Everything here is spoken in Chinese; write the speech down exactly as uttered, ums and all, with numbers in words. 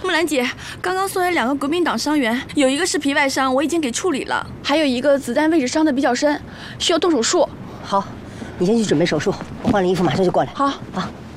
木兰姐，刚刚送来两个国民党伤员，有一个是皮外伤，我已经给处理了，还有一个子弹位置伤的比较深，需要动手术。 好，你先去准备手术，我换了衣服马上就过来。 好， 好。